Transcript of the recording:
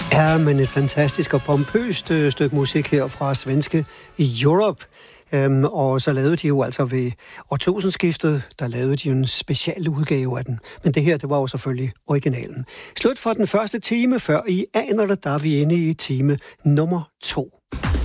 Ja, men et fantastisk og pompøst stykke musik her fra svenske Europe. Og så lavede de jo altså ved årtusindskiftet, der lavede de en special udgave af den. Men det her, det var jo selvfølgelig originalen. Slut for den første time, før I aner det, der er vi inde i time nummer 2.